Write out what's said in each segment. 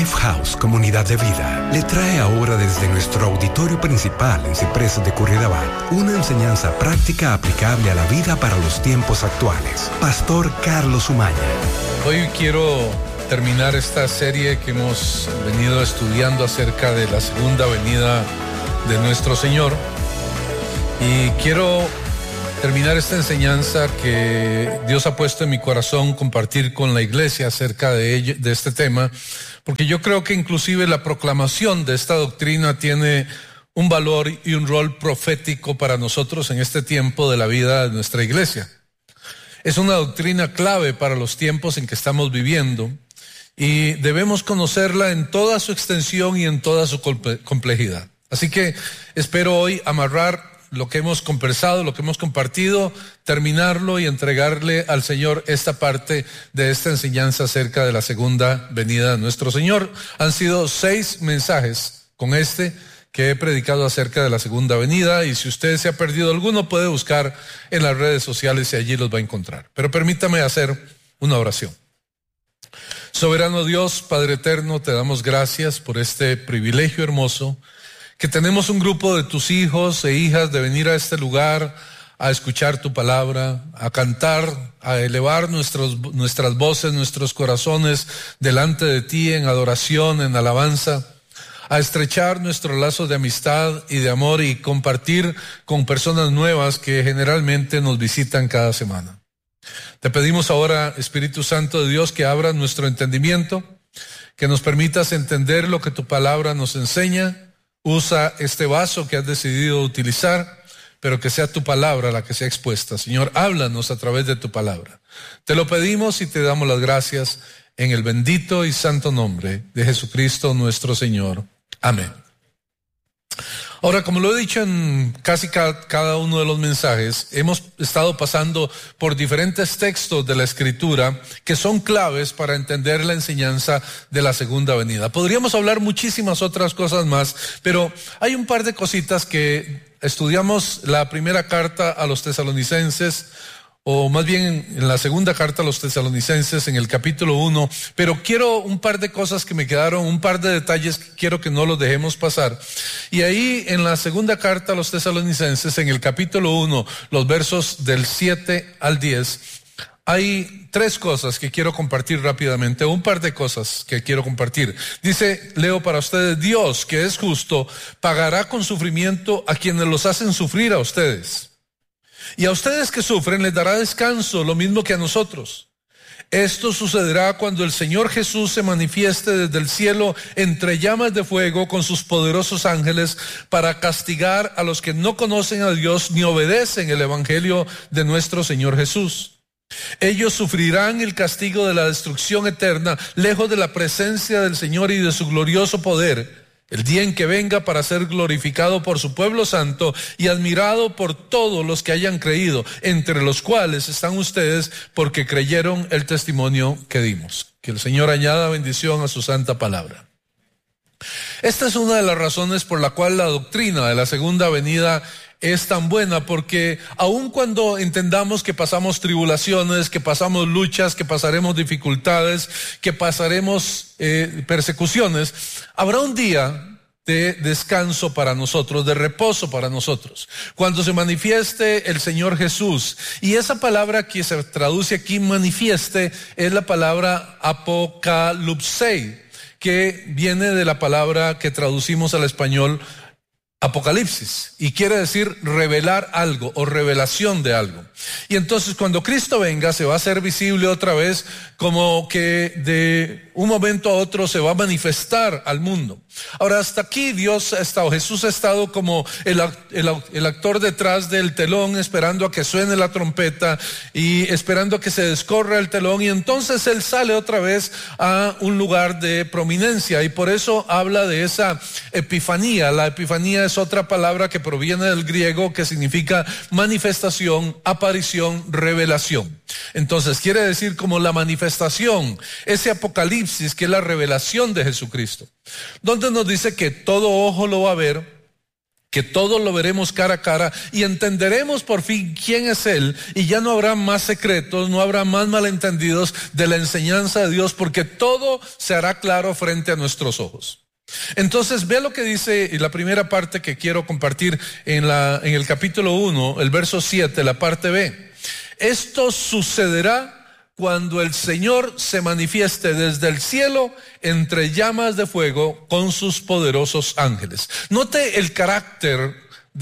Lifehouse Comunidad de Vida le trae ahora desde nuestro auditorio principal en Ciprés de Curridabat una enseñanza práctica aplicable a la vida para los tiempos actuales. Pastor Carlos Umaña. Hoy quiero terminar esta serie que hemos venido estudiando acerca de la segunda venida de nuestro Señor, y quiero terminar esta enseñanza que Dios ha puesto en mi corazón compartir con la iglesia acerca de este tema, porque yo creo que inclusive la proclamación de esta doctrina tiene un valor y un rol profético para nosotros en este tiempo de la vida de nuestra iglesia. Es una doctrina clave para los tiempos en que estamos viviendo y debemos conocerla en toda su extensión y en toda su complejidad. Así que espero hoy amarrar lo que hemos conversado, lo que hemos compartido, terminarlo y entregarle al Señor esta parte de esta enseñanza acerca de la segunda venida de nuestro Señor. Han sido 6 mensajes con que he predicado acerca de la segunda venida, y si usted se ha perdido alguno puede buscar en las redes sociales y allí los va a encontrar. Pero permítame hacer una oración. Soberano Dios, Padre eterno, te damos gracias por este privilegio hermoso que tenemos un grupo de tus hijos e hijas de venir a este lugar a escuchar tu palabra, a cantar, a elevar nuestras voces, nuestros corazones delante de ti en adoración, en alabanza, a estrechar nuestro lazo de amistad y de amor y compartir con personas nuevas que generalmente nos visitan cada semana. Te pedimos ahora, Espíritu Santo de Dios, que abra nuestro entendimiento, que nos permitas entender lo que tu palabra nos enseña. Usa este vaso que has decidido utilizar, pero que sea tu palabra la que sea expuesta. Señor, háblanos a través de tu palabra. Te lo pedimos y te damos las gracias en el bendito y santo nombre de Jesucristo nuestro Señor. Amén. Ahora, como lo he dicho en casi cada uno de los mensajes, hemos estado pasando por diferentes textos de la Escritura que son claves para entender la enseñanza de la segunda venida. Podríamos hablar muchísimas otras cosas más, pero hay un par de cositas que estudiamos la primera carta a los tesalonicenses, o más bien en la segunda carta a los tesalonicenses en el capítulo 1, pero quiero un par de cosas que me quedaron, un par de detalles que quiero que no los dejemos pasar. Y ahí en la segunda carta a los tesalonicenses, en el capítulo 1, los versos del 7 al 10, hay 3 cosas que quiero compartir rápidamente, un par de cosas que quiero compartir. Dice, leo para ustedes: Dios, que es justo, pagará con sufrimiento a quienes los hacen sufrir a ustedes. Y a ustedes que sufren les dará descanso, lo mismo que a nosotros. Esto sucederá cuando el Señor Jesús se manifieste desde el cielo entre llamas de fuego con sus poderosos ángeles para castigar a los que no conocen a Dios ni obedecen el evangelio de nuestro Señor Jesús. Ellos sufrirán el castigo de la destrucción eterna, lejos de la presencia del Señor y de su glorioso poder, el día en que venga para ser glorificado por su pueblo santo y admirado por todos los que hayan creído, entre los cuales están ustedes, porque creyeron el testimonio que dimos. Que el Señor añada bendición a su santa palabra. Esta es una de las razones por la cual la doctrina de la segunda venida es tan buena, porque aun cuando entendamos que pasamos tribulaciones, que pasamos luchas, que pasaremos dificultades, que pasaremos persecuciones, habrá un día de descanso para nosotros, de reposo para nosotros, cuando se manifieste el Señor Jesús. Y esa palabra que se traduce aquí, manifieste, es la palabra apocalypsei, que viene de la palabra que traducimos al español Apocalipsis, y quiere decir revelar algo o revelación de algo. Y entonces cuando Cristo venga se va a hacer visible otra vez, como que de un momento a otro se va a manifestar al mundo. Ahora, hasta aquí Jesús ha estado como el actor detrás del telón, esperando a que suene la trompeta y esperando a que se descorra el telón, y entonces Él sale otra vez a un lugar de prominencia, y por eso habla de esa epifanía. La epifanía es otra palabra que proviene del griego, que significa manifestación, aparición, revelación. Entonces quiere decir como la manifestación, ese apocalipsis que es la revelación de Jesucristo, donde nos dice que todo ojo lo va a ver, que todos lo veremos cara a cara y entenderemos por fin quién es Él, y ya no habrá más secretos, no habrá más malentendidos de la enseñanza de Dios, porque todo se hará claro frente a nuestros ojos. Entonces ve lo que dice la primera parte que quiero compartir en el capítulo 1, el verso 7, la parte B. Esto sucederá cuando el Señor se manifieste desde el cielo entre llamas de fuego con sus poderosos ángeles. Note el carácter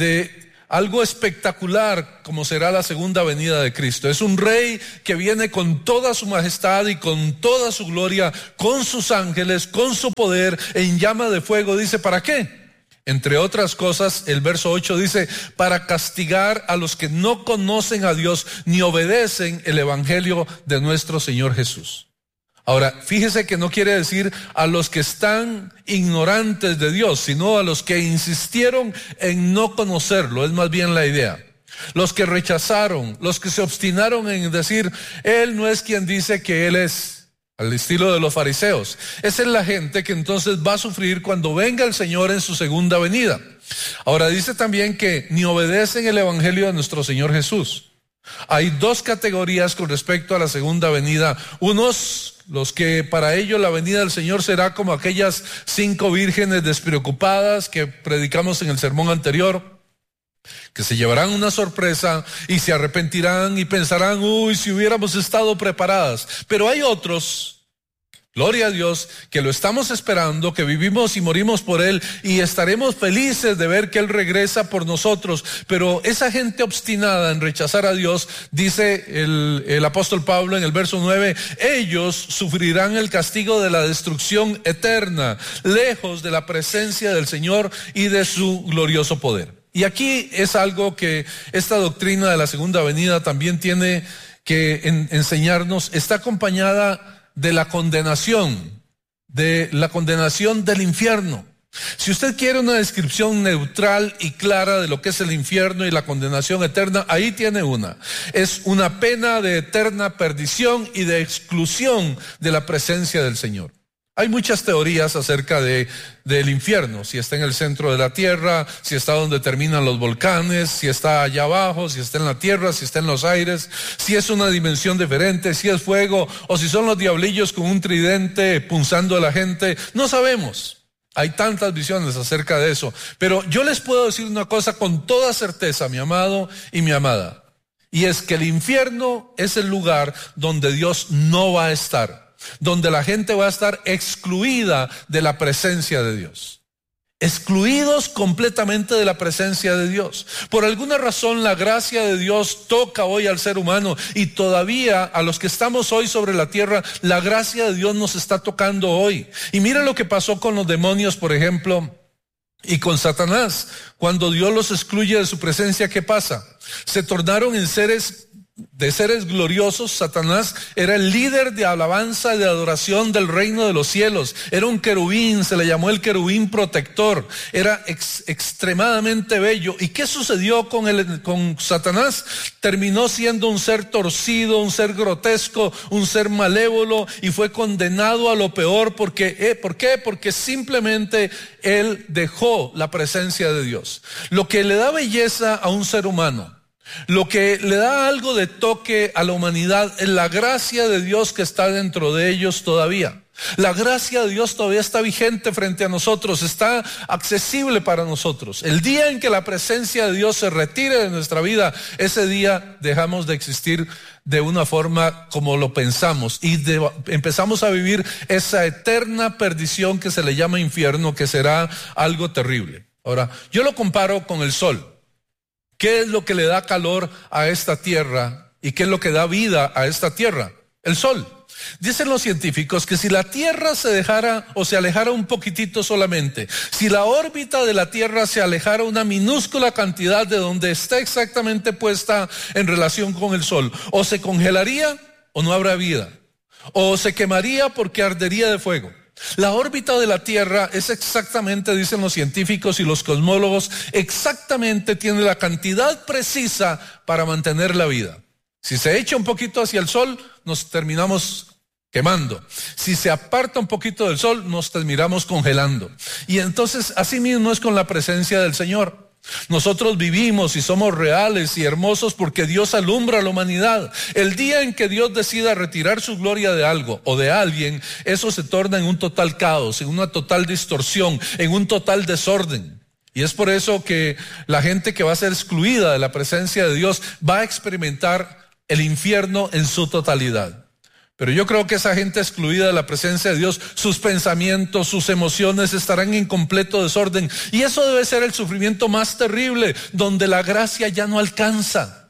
de algo espectacular como será la segunda venida de Cristo. Es un rey que viene con toda su majestad y con toda su gloria, con sus ángeles, con su poder, en llama de fuego. Dice, ¿para qué? Entre otras cosas, el verso 8 dice, para castigar a los que no conocen a Dios ni obedecen el evangelio de nuestro Señor Jesús. Ahora, fíjese que no quiere decir a los que están ignorantes de Dios, sino a los que insistieron en no conocerlo, es más bien la idea. Los que rechazaron, los que se obstinaron en decir, Él no es quien dice que Él es, al estilo de los fariseos. Esa es la gente que entonces va a sufrir cuando venga el Señor en su segunda venida. Ahora dice también que ni obedecen el evangelio de nuestro Señor Jesús. Hay dos categorías con respecto a la segunda venida. Unos, los que para ellos la venida del Señor será como aquellas 5 vírgenes despreocupadas que predicamos en el sermón anterior, que se llevarán una sorpresa y se arrepentirán y pensarán, uy, si hubiéramos estado preparadas. Pero hay otros, gloria a Dios, que lo estamos esperando, que vivimos y morimos por Él y estaremos felices de ver que Él regresa por nosotros. Pero esa gente obstinada en rechazar a Dios, dice el apóstol Pablo en el verso 9, ellos sufrirán el castigo de la destrucción eterna, lejos de la presencia del Señor y de su glorioso poder. Y aquí es algo que esta doctrina de la segunda venida también tiene que enseñarnos. Está acompañada de la condenación del infierno. Si usted quiere una descripción neutral y clara de lo que es el infierno y la condenación eterna, ahí tiene una. Es una pena de eterna perdición y de exclusión de la presencia del Señor. Hay muchas teorías acerca del infierno, si está en el centro de la tierra, si está donde terminan los volcanes, si está allá abajo, si está en la tierra, si está en los aires, si es una dimensión diferente, si es fuego, o si son los diablillos con un tridente punzando a la gente. No sabemos. Hay tantas visiones acerca de eso. Pero yo les puedo decir una cosa con toda certeza, mi amado y mi amada, y es que el infierno es el lugar donde Dios no va a estar, donde la gente va a estar excluida de la presencia de Dios, excluidos completamente de la presencia de Dios. Por alguna razón la gracia de Dios toca hoy al ser humano, y todavía a los que estamos hoy sobre la tierra, la gracia de Dios nos está tocando hoy. Y mira lo que pasó con los demonios, por ejemplo, y con Satanás. Cuando Dios los excluye de su presencia, ¿qué pasa? Se tornaron en seres gloriosos. Satanás era el líder de alabanza y de adoración del reino de los cielos. Era un querubín, se le llamó el querubín protector. Era extremadamente bello. ¿Y qué sucedió con Satanás? Terminó siendo un ser torcido, un ser grotesco, un ser malévolo, y fue condenado a lo peor. ¿Por qué? Porque simplemente él dejó la presencia de Dios. Lo que le da belleza a un ser humano, lo que le da algo de toque a la humanidad, es la gracia de Dios que está dentro de ellos todavía. La gracia de Dios todavía está vigente frente a nosotros, está accesible para nosotros. El día en que la presencia de Dios se retire de nuestra vida, ese día dejamos de existir de una forma como lo pensamos y empezamos a vivir esa eterna perdición que se le llama infierno, que será algo terrible. Ahora, yo lo comparo con el sol. ¿Qué es lo que le da calor a esta tierra y qué es lo que da vida a esta tierra? El sol. Dicen los científicos que si la tierra se dejara o se alejara un poquitito solamente, si la órbita de la tierra se alejara una minúscula cantidad de donde está exactamente puesta en relación con el sol, o se congelaría o no habrá vida, o se quemaría porque ardería de fuego. La órbita de la Tierra es exactamente, dicen los científicos y los cosmólogos, exactamente tiene la cantidad precisa para mantener la vida. Si se echa un poquito hacia el sol, nos terminamos quemando. Si se aparta un poquito del sol, nos terminamos congelando. Y entonces así mismo es con la presencia del Señor. Nosotros vivimos y somos reales y hermosos porque Dios alumbra a la humanidad. El día en que Dios decida retirar su gloria de algo o de alguien, eso se torna en un total caos, en una total distorsión, en un total desorden. Y es por eso que la gente que va a ser excluida de la presencia de Dios va a experimentar el infierno en su totalidad. Pero yo creo que esa gente excluida de la presencia de Dios, sus pensamientos, sus emociones estarán en completo desorden. Y eso debe ser el sufrimiento más terrible, donde la gracia ya no alcanza.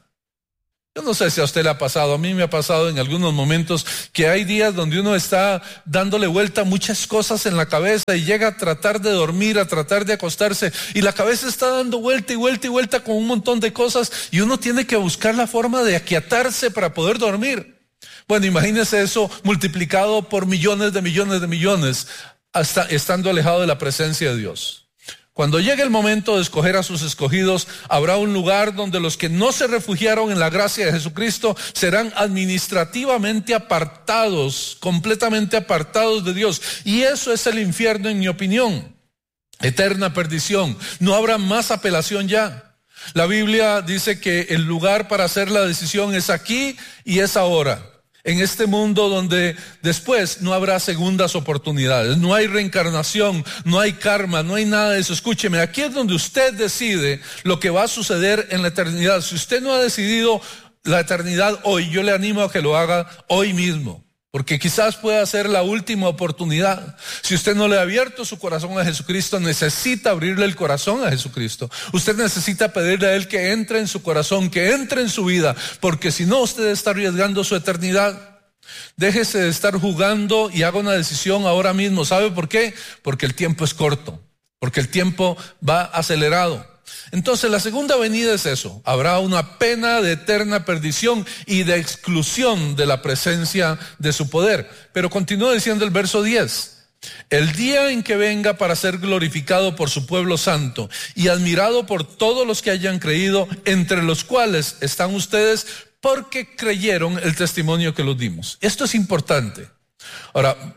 Yo no sé si a usted le ha pasado, a mí me ha pasado en algunos momentos que hay días donde uno está dándole vuelta a muchas cosas en la cabeza y llega a tratar de dormir, a tratar de acostarse y la cabeza está dando vuelta y vuelta y vuelta con un montón de cosas y uno tiene que buscar la forma de aquietarse para poder dormir. Bueno, imagínese eso multiplicado por millones de millones, hasta estando alejado de la presencia de Dios. Cuando llegue el momento de escoger a sus escogidos, habrá un lugar donde los que no se refugiaron en la gracia de Jesucristo serán administrativamente apartados, completamente apartados de Dios. Y eso es el infierno, en mi opinión. Eterna perdición. No habrá más apelación ya. La Biblia dice que el lugar para hacer la decisión es aquí y es ahora. En este mundo donde después no habrá segundas oportunidades, no hay reencarnación, no hay karma, no hay nada de eso. Escúcheme, aquí es donde usted decide lo que va a suceder en la eternidad. Si usted no ha decidido la eternidad hoy, yo le animo a que lo haga hoy mismo, porque quizás pueda ser la última oportunidad. Si usted no le ha abierto su corazón a Jesucristo, necesita abrirle el corazón a Jesucristo. Usted necesita pedirle a Él que entre en su corazón, que entre en su vida, porque si no, usted está arriesgando su eternidad. Déjese de estar jugando y haga una decisión ahora mismo. ¿Sabe por qué? Porque el tiempo es corto, porque el tiempo va acelerado. Entonces la segunda venida es eso, habrá una pena de eterna perdición y de exclusión de la presencia de su poder. Pero continúa diciendo el verso 10, el día en que venga para ser glorificado por su pueblo santo y admirado por todos los que hayan creído, entre los cuales están ustedes porque creyeron el testimonio que los dimos. Esto es importante. Ahora,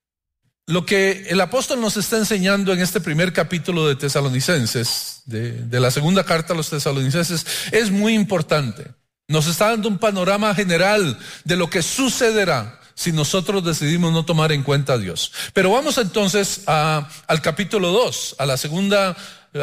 lo que el apóstol nos está enseñando en este primer capítulo de Tesalonicenses, de la segunda carta a los Tesalonicenses, es muy importante. Nos está dando un panorama general de lo que sucederá si nosotros decidimos no tomar en cuenta a Dios. Pero vamos entonces al capítulo 2, a la segunda,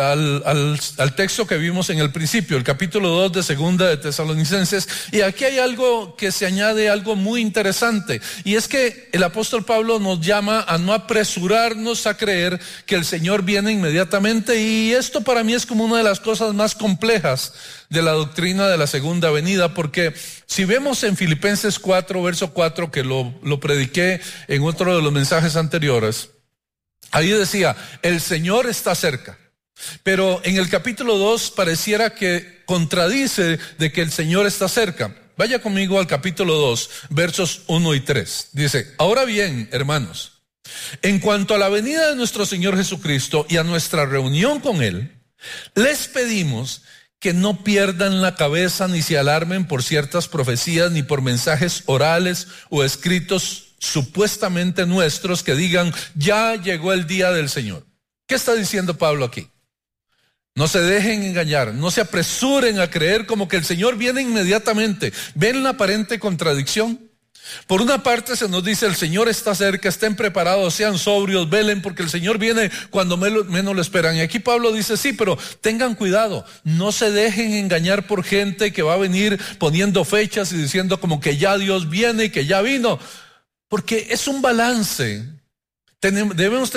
al texto que vimos en el principio, el capítulo 2 de segunda de Tesalonicenses. Y aquí hay algo que se añade, algo muy interesante, y es que el apóstol Pablo nos llama a no apresurarnos a creer que el Señor viene inmediatamente, y esto para mí es como una de las cosas más complejas de la doctrina de la segunda venida, porque si vemos en Filipenses 4, verso 4, que lo prediqué en otro de los mensajes anteriores, ahí decía, el Señor está cerca. Pero en el capítulo 2 pareciera que contradice de que el Señor está cerca. Vaya conmigo al capítulo 2, versos 1 y 3. Dice, ahora bien, hermanos, en cuanto a la venida de nuestro Señor Jesucristo y a nuestra reunión con Él, les pedimos que no pierdan la cabeza ni se alarmen por ciertas profecías ni por mensajes orales o escritos supuestamente nuestros que digan, ya llegó el día del Señor. ¿Qué está diciendo Pablo aquí? No se dejen engañar, no se apresuren a creer como que el Señor viene inmediatamente. ¿Ven la aparente contradicción? Por una parte se nos dice, el Señor está cerca, estén preparados, sean sobrios, velen porque el Señor viene cuando menos lo esperan. Y aquí Pablo dice, sí, pero tengan cuidado, no se dejen engañar por gente que va a venir poniendo fechas y diciendo como que ya Dios viene y que ya vino. Porque es un balance. Debemos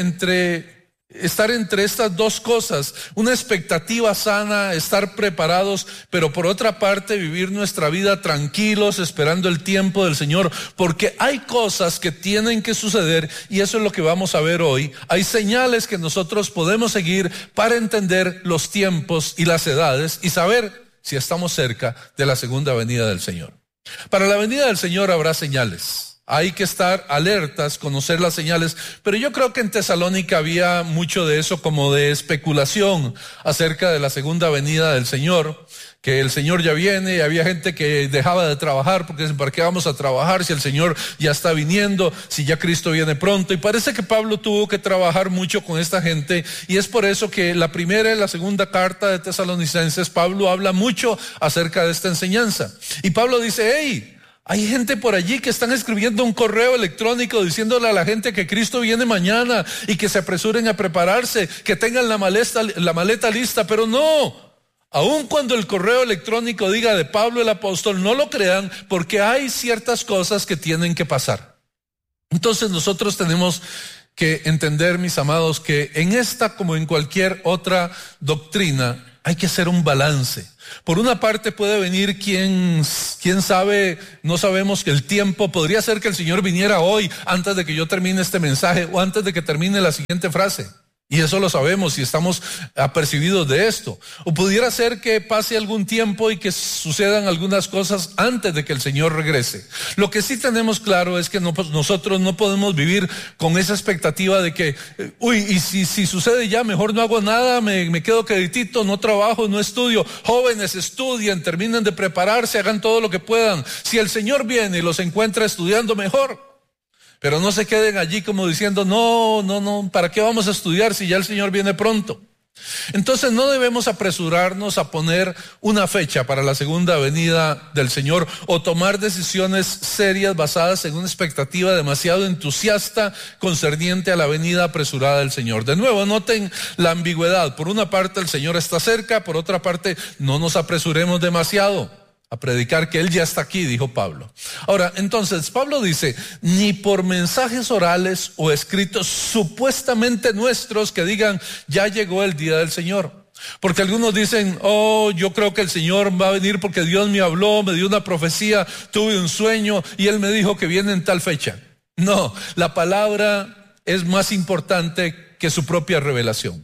estar entre estas dos cosas, una expectativa sana, estar preparados, pero por otra parte vivir nuestra vida tranquilos, esperando el tiempo del Señor, porque hay cosas que tienen que suceder y eso es lo que vamos a ver hoy. Hay señales que nosotros podemos seguir para entender los tiempos y las edades y saber si estamos cerca de la segunda venida del Señor. Para la venida del Señor habrá señales. Hay que estar alertas, conocer las señales, pero yo creo que en Tesalónica había mucho de eso como de especulación acerca de la segunda venida del Señor, que el Señor ya viene, y había gente que dejaba de trabajar porque dicen, ¿para qué vamos a trabajar si el Señor ya está viniendo, si ya Cristo viene pronto? Y parece que Pablo tuvo que trabajar mucho con esta gente, y es por eso que la primera y la segunda carta de Tesalonicenses, Pablo habla mucho acerca de esta enseñanza. Y Pablo dice, hey, hay gente por allí que están escribiendo un correo electrónico diciéndole a la gente que Cristo viene mañana y que se apresuren a prepararse, que tengan la maleta lista, pero no. Aun cuando el correo electrónico diga de Pablo el apóstol, no lo crean, porque hay ciertas cosas que tienen que pasar. Entonces nosotros tenemos que entender, mis amados, que en esta como en cualquier otra doctrina hay que hacer un balance. Por una parte puede venir quién sabe, no sabemos que el tiempo, podría ser que el Señor viniera hoy antes de que yo termine este mensaje o antes de que termine la siguiente frase. Y eso lo sabemos y estamos apercibidos de esto. O pudiera ser que pase algún tiempo y que sucedan algunas cosas antes de que el Señor regrese. Lo que sí tenemos claro es que nosotros no podemos vivir con esa expectativa de que, y si sucede ya, mejor no hago nada, me quedo queditito, no trabajo, no estudio. Jóvenes, estudien, terminen de prepararse, hagan todo lo que puedan. Si el Señor viene y los encuentra estudiando, mejor. Pero no se queden allí como diciendo, no, ¿para qué vamos a estudiar si ya el Señor viene pronto? Entonces no debemos apresurarnos a poner una fecha para la segunda venida del Señor o tomar decisiones serias basadas en una expectativa demasiado entusiasta concerniente a la venida apresurada del Señor. De nuevo, noten la ambigüedad. Por una parte el Señor está cerca, por otra parte no nos apresuremos demasiado a predicar que Él ya está aquí, dijo Pablo. Ahora, entonces, Pablo dice, ni por mensajes orales o escritos supuestamente nuestros que digan, ya llegó el día del Señor. Porque algunos dicen, yo creo que el Señor va a venir porque Dios me habló, me dio una profecía, tuve un sueño y Él me dijo que viene en tal fecha. No, la palabra es más importante que su propia revelación.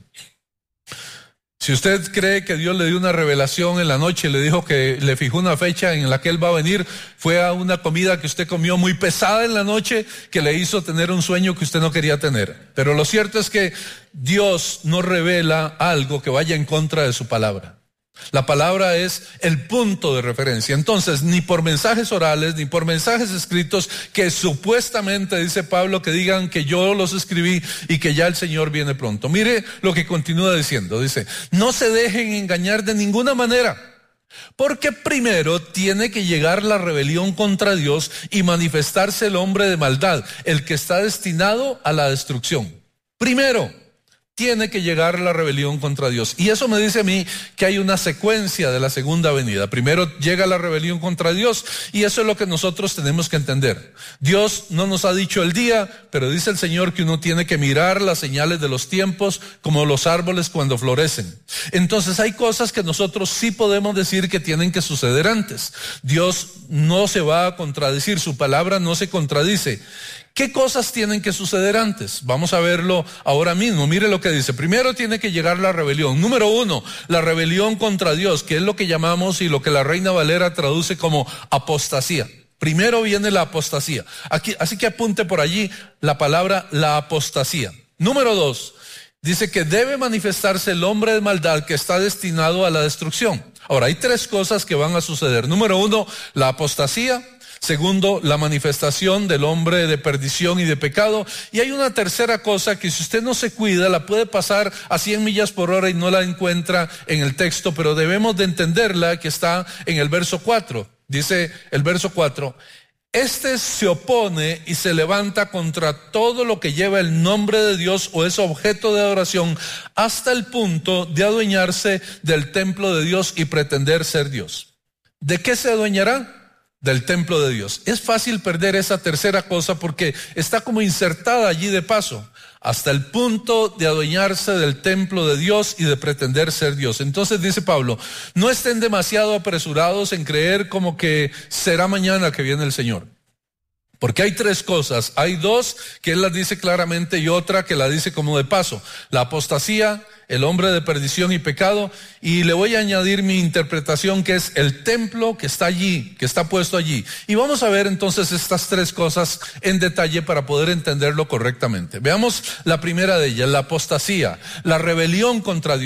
Si usted cree que Dios le dio una revelación en la noche y le dijo que le fijó una fecha en la que Él va a venir, fue a una comida que usted comió muy pesada en la noche que le hizo tener un sueño que usted no quería tener. Pero lo cierto es que Dios no revela algo que vaya en contra de su palabra. La palabra es el punto de referencia. Entonces, ni por mensajes orales, ni por mensajes escritos que supuestamente, dice Pablo, que digan que yo los escribí y que ya el Señor viene pronto. Mire lo que continúa diciendo. Dice, no se dejen engañar de ninguna manera, porque primero tiene que llegar la rebelión contra Dios y manifestarse el hombre de maldad, el que está destinado a la destrucción. Primero tiene que llegar la rebelión contra Dios. Y eso me dice a mí que hay una secuencia de la segunda venida. Primero llega la rebelión contra Dios y eso es lo que nosotros tenemos que entender. Dios no nos ha dicho el día, pero dice el Señor que uno tiene que mirar las señales de los tiempos como los árboles cuando florecen. Entonces hay cosas que nosotros sí podemos decir que tienen que suceder antes. Dios no se va a contradecir, su palabra no se contradice. ¿Qué cosas tienen que suceder antes? Vamos a verlo ahora mismo. Mire lo que dice. Primero tiene que llegar la rebelión. Número 1, la rebelión contra Dios, que es lo que llamamos y lo que la Reina Valera traduce como apostasía. Primero viene la apostasía. Así que apunte por allí la palabra la apostasía. Número 2, dice que debe manifestarse el hombre de maldad que está destinado a la destrucción. Ahora, hay 3 cosas que van a suceder. Número 1, la apostasía. Segundo, la manifestación del hombre de perdición y de pecado. Y hay una tercera cosa que si usted no se cuida, la puede pasar a 100 millas por hora y no la encuentra en el texto, pero debemos de entenderla, que está en el verso 4. Dice el verso 4, este se opone y se levanta contra todo lo que lleva el nombre de Dios o es objeto de adoración hasta el punto de adueñarse del templo de Dios y pretender ser Dios. ¿De qué se adueñará? Del templo de Dios. Es fácil perder esa tercera cosa porque está como insertada allí de paso, hasta el punto de adueñarse del templo de Dios y de pretender ser Dios. Entonces dice Pablo, no estén demasiado apresurados en creer como que será mañana que viene el Señor. Porque hay 3 cosas, hay 2 que él las dice claramente y otra que la dice como de paso. La apostasía, el hombre de perdición y pecado, y le voy a añadir mi interpretación que es el templo que está allí, que está puesto allí. Y vamos a ver entonces estas 3 cosas en detalle para poder entenderlo correctamente. Veamos la primera de ellas, la apostasía, la rebelión contra Dios.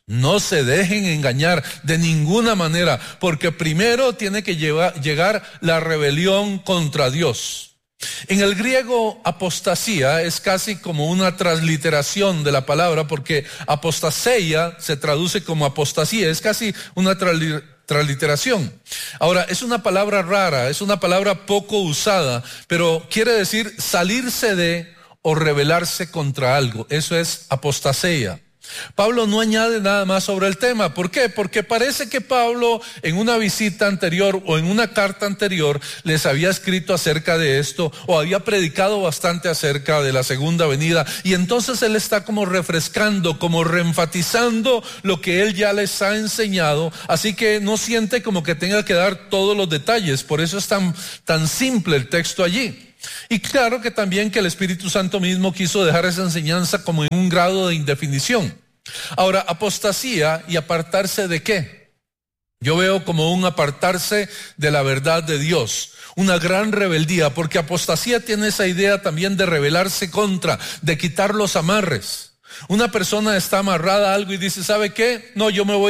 No se dejen engañar de ninguna manera, porque primero tiene que llegar la rebelión contra Dios. En el griego, apostasía es casi como una transliteración de la palabra, porque apostaseia se traduce como apostasía, es casi una transliteración. Ahora, es una palabra rara, es una palabra poco usada, pero quiere decir salirse de o rebelarse contra algo. Eso es apostaseia. Pablo no añade nada más sobre el tema. ¿Por qué? Porque parece que Pablo en una visita anterior o en una carta anterior les había escrito acerca de esto o había predicado bastante acerca de la segunda venida, y entonces él está como refrescando, como reenfatizando lo que él ya les ha enseñado, así que no siente como que tenga que dar todos los detalles. Por eso es tan simple el texto allí. Y claro que también que el Espíritu Santo mismo quiso dejar esa enseñanza como en un grado de indefinición. Ahora, apostasía y apartarse ¿de qué? Yo veo como un apartarse de la verdad de Dios, una gran rebeldía, porque apostasía tiene esa idea también de rebelarse contra, de quitar los amarres. Una persona está amarrada a algo y dice, ¿sabe qué? No, yo no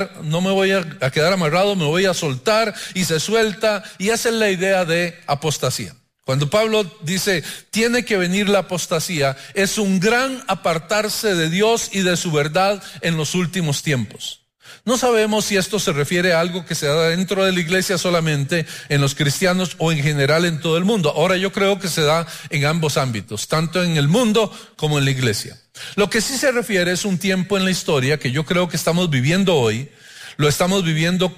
me voy a quedar amarrado, me voy a soltar, y se suelta, y esa es la idea de apostasía. Cuando Pablo dice, tiene que venir la apostasía, es un gran apartarse de Dios y de su verdad en los últimos tiempos. No sabemos si esto se refiere a algo que se da dentro de la iglesia solamente, en los cristianos, o en general en todo el mundo. Ahora yo creo que se da en ambos ámbitos, tanto en el mundo como en la iglesia. Lo que sí se refiere es un tiempo en la historia que yo creo que estamos viviendo hoy. Lo estamos viviendo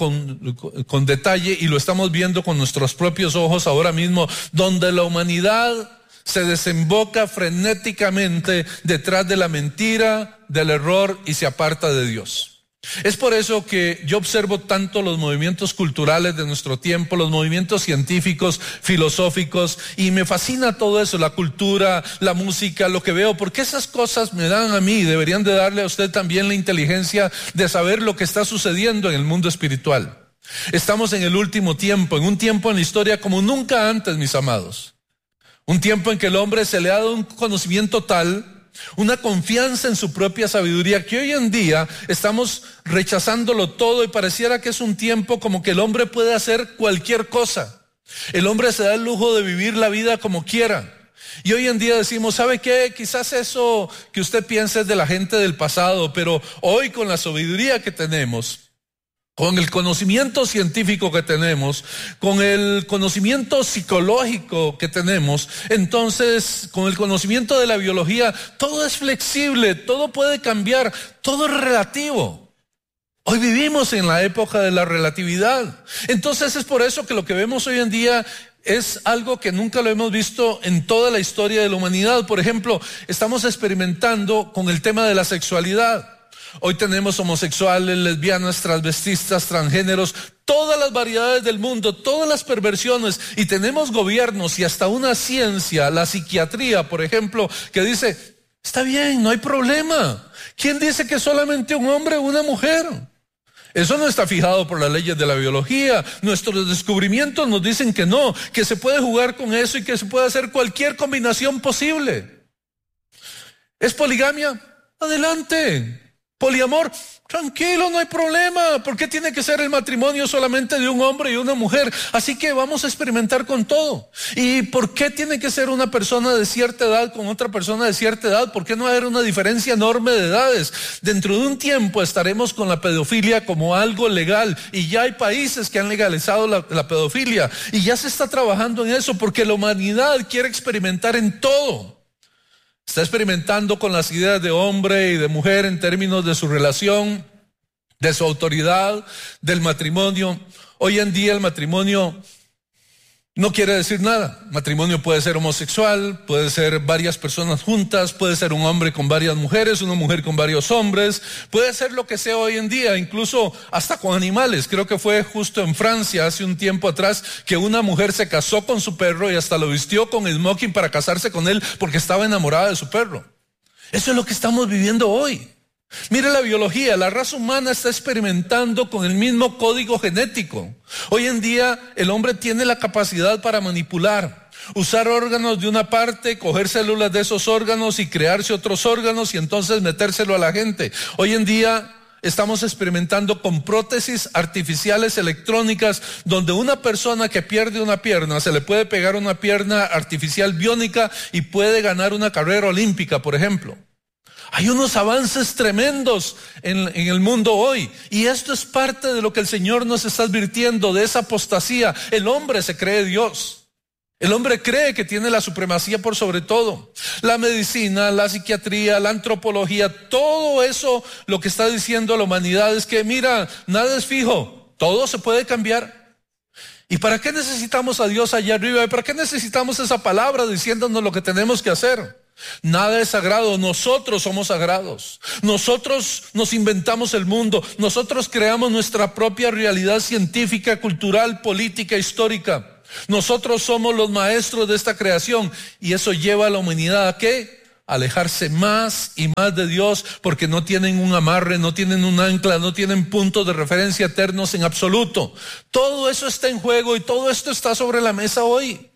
con detalle y lo estamos viendo con nuestros propios ojos ahora mismo, donde la humanidad se desemboca frenéticamente detrás de la mentira, del error, y se aparta de Dios. Es por eso que yo observo tanto los movimientos culturales de nuestro tiempo, los movimientos científicos, filosóficos, y me fascina todo eso, la cultura, la música, lo que veo, porque esas cosas me dan a mí, deberían de darle a usted también la inteligencia de saber lo que está sucediendo en el mundo espiritual. Estamos en el último tiempo, en un tiempo en la historia como nunca antes, mis amados. Un tiempo en que el hombre se le ha dado un conocimiento tal, una confianza en su propia sabiduría, que hoy en día estamos rechazándolo todo, y pareciera que es un tiempo como que el hombre puede hacer cualquier cosa. El hombre se da el lujo de vivir la vida como quiera. Y hoy en día decimos, ¿sabe qué? Quizás eso que usted piensa es de la gente del pasado, pero hoy con la sabiduría que tenemos, con el conocimiento científico que tenemos, con el conocimiento psicológico que tenemos, entonces con el conocimiento de la biología, todo es flexible, todo puede cambiar, todo es relativo. Hoy vivimos en la época de la relatividad. Entonces es por eso que lo que vemos hoy en día es algo que nunca lo hemos visto en toda la historia de la humanidad. Por ejemplo, estamos experimentando con el tema de la sexualidad. Hoy tenemos homosexuales, lesbianas, transvestistas, transgéneros, todas las variedades del mundo, todas las perversiones, y tenemos gobiernos y hasta una ciencia, la psiquiatría, por ejemplo, que dice, está bien, no hay problema. ¿Quién dice que solamente un hombre o una mujer? Eso no está fijado por las leyes de la biología. Nuestros descubrimientos nos dicen que no, que se puede jugar con eso y que se puede hacer cualquier combinación posible. ¿Es poligamia? Adelante. Poliamor, tranquilo, no hay problema. ¿Por qué tiene que ser el matrimonio solamente de un hombre y una mujer? Así que vamos a experimentar con todo. ¿Y por qué tiene que ser una persona de cierta edad con otra persona de cierta edad? ¿Por qué no haber una diferencia enorme de edades? Dentro de un tiempo estaremos con la pedofilia como algo legal, y ya hay países que han legalizado la pedofilia, y ya se está trabajando en eso porque la humanidad quiere experimentar en todo. Está experimentando con las ideas de hombre y de mujer en términos de su relación, de su autoridad, del matrimonio. Hoy en día el matrimonio no quiere decir nada. Matrimonio puede ser homosexual, puede ser varias personas juntas, puede ser un hombre con varias mujeres, una mujer con varios hombres, puede ser lo que sea hoy en día, incluso hasta con animales. Creo que fue justo en Francia hace un tiempo atrás que una mujer se casó con su perro y hasta lo vistió con smoking para casarse con él porque estaba enamorada de su perro. Eso es lo que estamos viviendo hoy. Mire la biología, la raza humana está experimentando con el mismo código genético. Hoy en día el hombre tiene la capacidad para manipular, usar órganos de una parte, coger células de esos órganos y crearse otros órganos y entonces metérselo a la gente. Hoy en día estamos experimentando con prótesis artificiales electrónicas, donde una persona que pierde una pierna, se le puede pegar una pierna artificial biónica y puede ganar una carrera olímpica, por ejemplo. Hay unos avances tremendos en el mundo hoy, y esto es parte de lo que el Señor nos está advirtiendo, de esa apostasía. El hombre se cree Dios. El hombre cree que tiene la supremacía por sobre todo. La medicina, la psiquiatría, la antropología, todo eso, lo que está diciendo la humanidad es que, mira, nada es fijo, todo se puede cambiar. ¿Y para qué necesitamos a Dios allá arriba? ¿Y para qué necesitamos esa palabra diciéndonos lo que tenemos que hacer? Nada es sagrado, nosotros somos sagrados. Nosotros nos inventamos el mundo, nosotros creamos nuestra propia realidad científica, cultural, política, histórica. Nosotros somos los maestros de esta creación, y eso lleva a la humanidad ¿a qué? A alejarse más y más de Dios, porque no tienen un amarre, no tienen un ancla, no tienen puntos de referencia eternos en absoluto. Todo eso está en juego y todo esto está sobre la mesa hoy.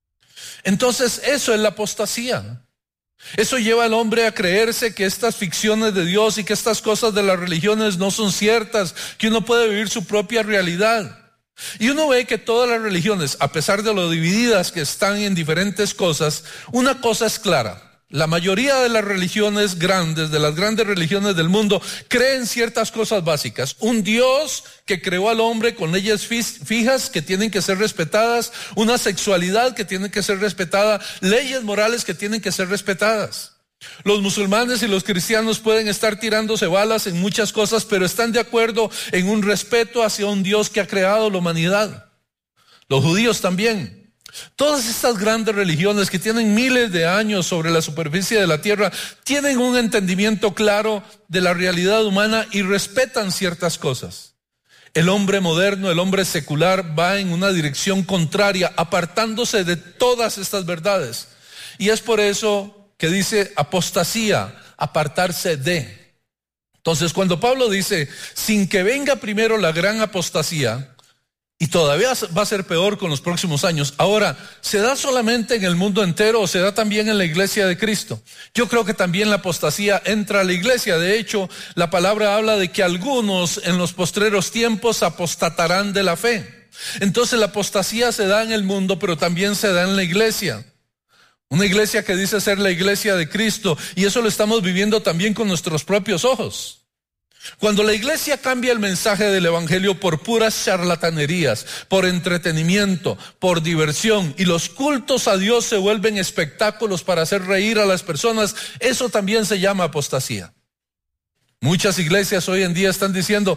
Entonces eso es la apostasía. Eso lleva al hombre a creerse que estas ficciones de Dios y que estas cosas de las religiones no son ciertas, que uno puede vivir su propia realidad. Y uno ve que todas las religiones, a pesar de lo divididas que están en diferentes cosas, una cosa es clara: la mayoría de las religiones grandes, de las grandes religiones del mundo, creen ciertas cosas básicas. Un Dios que creó al hombre con leyes fijas que tienen que ser respetadas, una sexualidad que tiene que ser respetada, leyes morales que tienen que ser respetadas. Los musulmanes y los cristianos pueden estar tirándose balas en muchas cosas, pero están de acuerdo en un respeto hacia un Dios que ha creado la humanidad. Los judíos también. Todas estas grandes religiones que tienen miles de años sobre la superficie de la tierra tienen un entendimiento claro de la realidad humana y respetan ciertas cosas. El hombre moderno, el hombre secular, va en una dirección contraria, apartándose de todas estas verdades. Y es por eso que dice apostasía, apartarse de. Entonces, cuando Pablo dice, sin que venga primero la gran apostasía, y todavía va a ser peor con los próximos años. Ahora, ¿se da solamente en el mundo entero o se da también en la iglesia de Cristo? Yo creo que también la apostasía entra a la iglesia. De hecho, la palabra habla de que algunos en los postreros tiempos apostatarán de la fe. Entonces, la apostasía se da en el mundo, pero también se da en la iglesia. Una iglesia que dice ser la iglesia de Cristo, y eso lo estamos viviendo también con nuestros propios ojos. Cuando la iglesia cambia el mensaje del evangelio por puras charlatanerías, por entretenimiento, por diversión, y los cultos a Dios se vuelven espectáculos para hacer reír a las personas, eso también se llama apostasía. Muchas iglesias hoy en día están diciendo,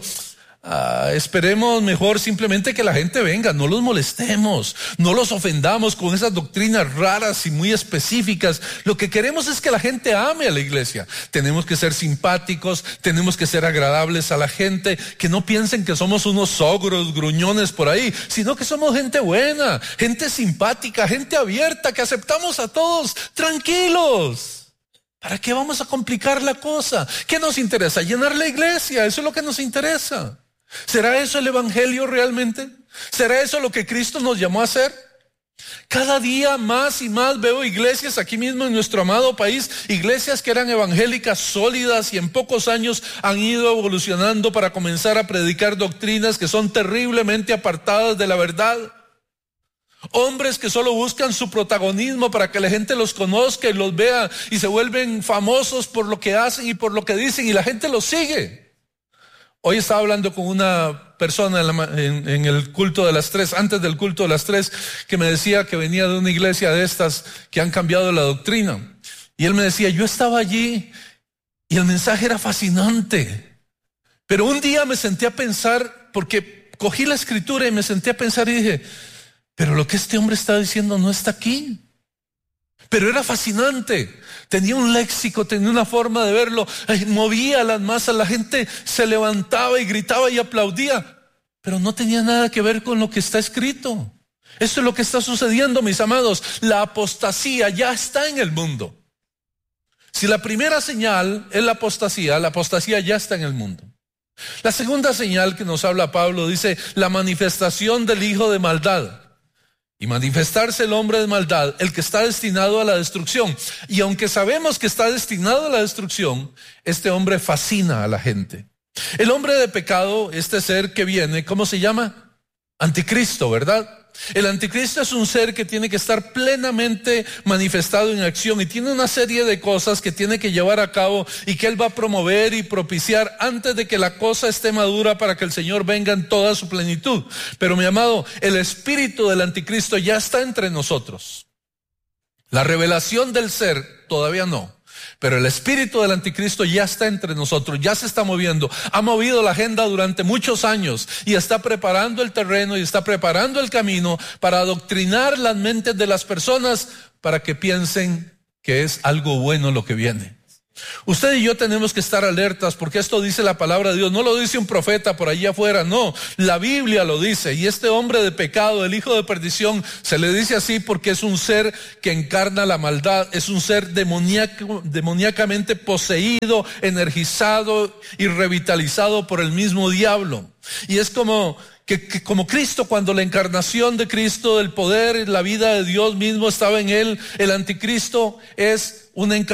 esperemos mejor simplemente que la gente venga, no los molestemos, no los ofendamos con esas doctrinas raras y muy específicas. Lo que queremos es que la gente ame a la iglesia. Tenemos que ser simpáticos, tenemos que ser agradables a la gente, que no piensen que somos unos ogros, gruñones por ahí, sino que somos gente buena, gente simpática, gente abierta, que aceptamos a todos, tranquilos. ¿Para qué vamos a complicar la cosa? ¿Qué nos interesa? Llenar la iglesia, eso es lo que nos interesa. ¿Será eso el evangelio realmente? ¿Será eso lo que Cristo nos llamó a hacer? Cada día más y más veo iglesias aquí mismo en nuestro amado país, iglesias que eran evangélicas sólidas y en pocos años han ido evolucionando para comenzar a predicar doctrinas que son terriblemente apartadas de la verdad. Hombres que solo buscan su protagonismo para que la gente los conozca y los vea, y se vuelven famosos por lo que hacen y por lo que dicen, y la gente los sigue. Hoy estaba hablando con una persona en el culto de las 3, antes del culto de las 3, que me decía que venía de una iglesia de estas que han cambiado la doctrina. Y él me decía, yo estaba allí y el mensaje era fascinante. Pero un día me senté a pensar, porque cogí la escritura y me senté a pensar y dije, pero lo que este hombre está diciendo no está aquí. Pero era fascinante, tenía un léxico, tenía una forma de verlo, movía a las masas, la gente se levantaba y gritaba y aplaudía, pero no tenía nada que ver con lo que está escrito. Esto es lo que está sucediendo, mis amados. La apostasía ya está en el mundo. Si la primera señal es la apostasía ya está en el mundo. La segunda señal que nos habla Pablo dice, la manifestación del hijo de maldad. Y manifestarse el hombre de maldad, el que está destinado a la destrucción. Y aunque sabemos que está destinado a la destrucción, este hombre fascina a la gente. El hombre de pecado, este ser que viene, ¿cómo se llama? Anticristo, ¿verdad? El anticristo es un ser que tiene que estar plenamente manifestado en acción y tiene una serie de cosas que tiene que llevar a cabo y que él va a promover y propiciar antes de que la cosa esté madura para que el Señor venga en toda su plenitud. Pero mi amado, el espíritu del anticristo ya está entre nosotros. La revelación del ser todavía no. Pero el espíritu del anticristo ya está entre nosotros, ya se está moviendo, ha movido la agenda durante muchos años y está preparando el terreno y está preparando el camino para adoctrinar las mentes de las personas para que piensen que es algo bueno lo que viene. Usted y yo tenemos que estar alertas porque esto dice la palabra de Dios, no lo dice un profeta por allí afuera, no, la Biblia lo dice. Y este hombre de pecado, el hijo de perdición, se le dice así porque es un ser que encarna la maldad, es un ser demoníacamente poseído, energizado y revitalizado por el mismo diablo. Y es como Cristo, cuando la encarnación de Cristo, el poder, la vida de Dios mismo estaba en él, el anticristo es una encarnación